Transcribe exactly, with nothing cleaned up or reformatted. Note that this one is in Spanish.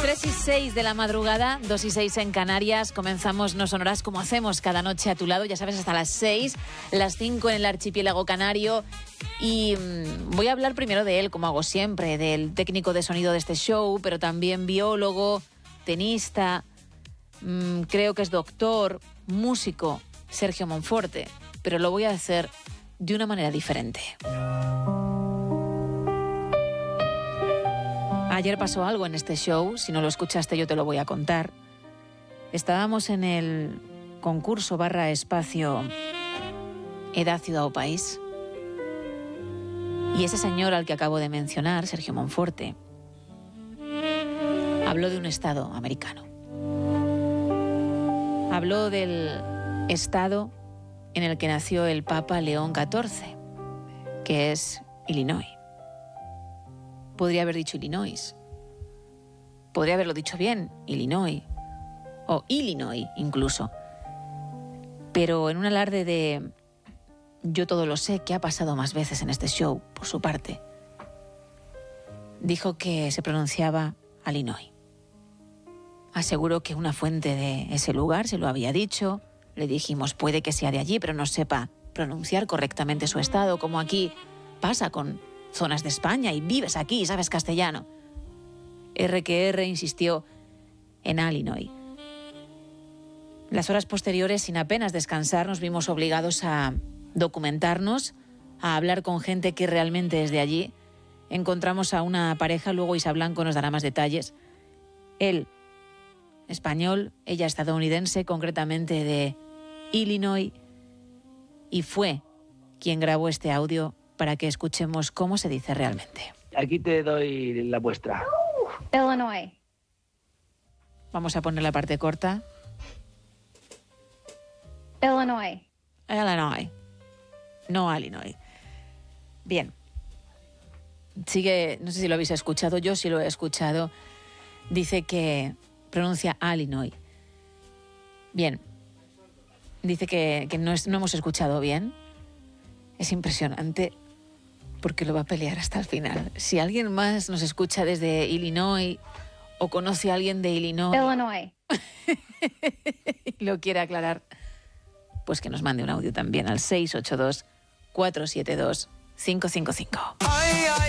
tres y seis de la madrugada, dos y seis en Canarias. Comenzamos No Sonoras como hacemos cada noche a tu lado, ya sabes, hasta las seis, las cinco en el archipiélago canario. Y mmm, voy a hablar primero de él, como hago siempre, del técnico de sonido de este show, pero también biólogo, tenista, mmm, creo que es doctor, músico, Sergio Monforte. Pero lo voy a hacer de una manera diferente. Ayer pasó algo en este show, si no lo escuchaste yo te lo voy a contar. Estábamos en el concurso barra espacio Edad, Ciudad o País. Y ese señor al que acabo de mencionar, Sergio Monforte, habló de un estado americano. Habló del estado en el que nació el Papa León catorce, que es Illinois. Podría haber dicho Illinois. Podría haberlo dicho bien, Illinois. O Illinois, incluso. Pero en un alarde de yo todo lo sé, que ha pasado más veces en este show, por su parte, dijo que se pronunciaba Illinois. Aseguró que una fuente de ese lugar se lo había dicho. Le dijimos, puede que sea de allí, pero no sepa pronunciar correctamente su estado, como aquí pasa con zonas de España y vives aquí y sabes castellano. R que R insistió en Illinois. Las horas posteriores, sin apenas descansar, nos vimos obligados a documentarnos, a hablar con gente que realmente es de allí. Encontramos a una pareja, luego Isa Blanco nos dará más detalles. Él, español, ella estadounidense, concretamente de Illinois, y fue quien grabó este audio para que escuchemos cómo se dice realmente. Aquí te doy la muestra. Illinois. Vamos a poner la parte corta. Illinois. Illinois. No Illinois. Bien. Sigue, no sé si lo habéis escuchado, yo sí lo he escuchado. Dice que pronuncia Illinois. Bien. Dice que, que no, es, no hemos escuchado bien. Es impresionante porque lo va a pelear hasta el final. Si alguien más nos escucha desde Illinois o conoce a alguien de Illinois, Illinois. y lo quiere aclarar, pues que nos mande un audio también al seis ocho dos, cuatro siete dos, cinco cinco cinco.